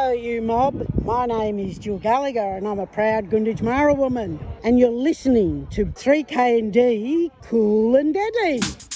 Hello, you mob. My name is Jill Gallagher and I'm a proud Gunditjmara woman. And you're listening to 3K&D Cool and Deadly.